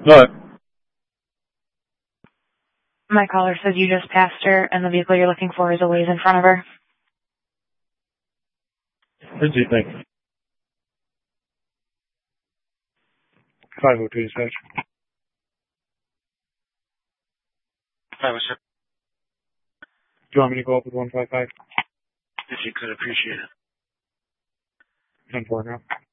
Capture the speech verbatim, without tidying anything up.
What? My caller says you just passed her, and the vehicle you're looking for is a ways in front of her. What do you think? five oh two dispatch. Hi, what's up? Do you want me to go up with one five five? If you could, appreciate it. ten four now.